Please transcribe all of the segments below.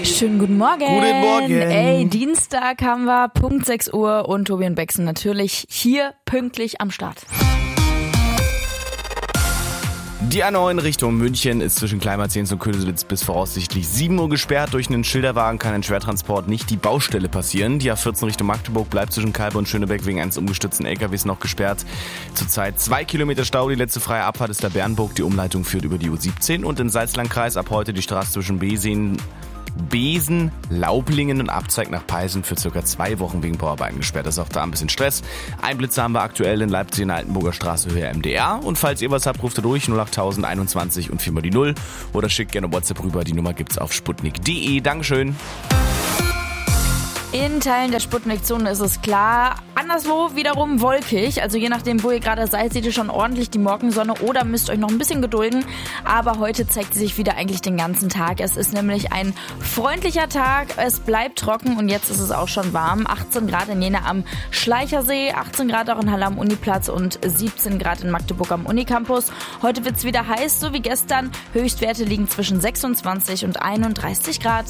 Schönen guten Morgen. Guten Morgen. Ey, Dienstag haben wir, Punkt 6 Uhr und Tobi und Bexen natürlich hier pünktlich am Start. Die A9 Richtung München ist zwischen Kleinmarzens und Königswitz bis voraussichtlich 7 Uhr gesperrt. Durch einen Schilderwagen kann ein Schwertransport nicht die Baustelle passieren. Die A14 Richtung Magdeburg bleibt zwischen Kalbe und Schönebeck wegen eines umgestürzten LKWs noch gesperrt. Zurzeit 2 Kilometer Stau. Die letzte freie Abfahrt ist der Bernburg. Die Umleitung führt über die U17 und im Salzlandkreis ab heute die Straße zwischen Besen, Laublingen und Abzeig nach Peisen für circa 2 Wochen wegen Bauarbeiten gesperrt. Das ist auch da ein bisschen Stress. Einblitze haben wir aktuell in Leipzig in der Altenburger Straße Höhe MDR. Und falls ihr was habt, ruft ihr durch 08021 und 4 mal die 0 oder schickt gerne WhatsApp rüber. Die Nummer gibt's auf sputnik.de. Dankeschön. In Teilen der Sputnik-Zone ist es klar, anderswo wiederum wolkig. Also je nachdem, wo ihr gerade seid, seht ihr schon ordentlich die Morgensonne oder müsst euch noch ein bisschen gedulden. Aber heute zeigt sie sich wieder eigentlich den ganzen Tag. Es ist nämlich ein freundlicher Tag, es bleibt trocken und jetzt ist es auch schon warm. 18 Grad in Jena am Schleichersee, 18 Grad auch in Halle am Uniplatz und 17 Grad in Magdeburg am Unicampus. Heute wird es wieder heiß, so wie gestern. Höchstwerte liegen zwischen 26 und 31 Grad.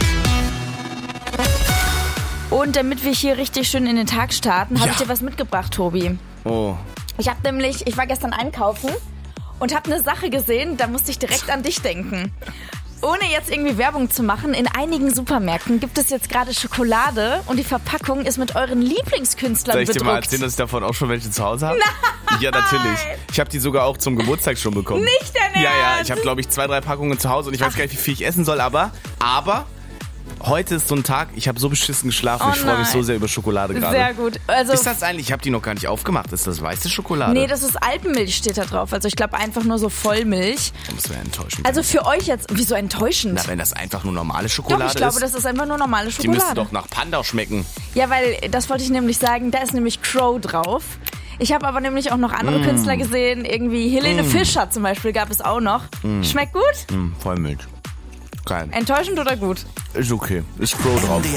Und damit wir hier richtig schön in den Tag starten, habe ich dir was mitgebracht, Tobi. Oh. Ich war gestern einkaufen und habe eine Sache gesehen, da musste ich direkt an dich denken. Ohne jetzt irgendwie Werbung zu machen, in einigen Supermärkten gibt es jetzt gerade Schokolade und die Verpackung ist mit euren Lieblingskünstlern bedruckt. Soll ich dir mal erzählen, dass ich davon auch schon welche zu Hause habe? Nein! Ja, natürlich. Ich habe die sogar auch zum Geburtstag schon bekommen. Nicht dein Ernst? Ja, ich habe glaube ich 2, 3 Packungen zu Hause und ich weiß gar nicht, wie viel ich essen soll, aber heute ist so ein Tag, ich habe so beschissen geschlafen, ich freue mich so sehr über Schokolade gerade. Sehr gut. Also, ist das eigentlich, ich habe die noch gar nicht aufgemacht, ist das weiße Schokolade? Nee, das ist Alpenmilch, steht da drauf. Also ich glaube einfach nur so Vollmilch. Das wäre enttäuschend. Also für euch jetzt, wieso enttäuschend? Na, wenn das einfach nur normale Schokolade ist. Doch, ich glaube, das ist einfach nur normale Schokolade. Die müsste doch nach Panda schmecken. Ja, weil, das wollte ich nämlich sagen, da ist nämlich Crow drauf. Ich habe aber nämlich auch noch andere Künstler gesehen, irgendwie Helene Fischer zum Beispiel gab es auch noch. Schmeckt gut? Vollmilch. Geil. Enttäuschend oder gut? Ist okay. Ist Crow drauf.